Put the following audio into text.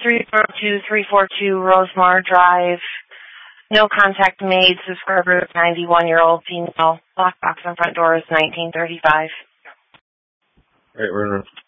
342 Rosemar Drive. No contact made. Subscriber 91-year-old female. Lock box on front door is 1935. Right, we're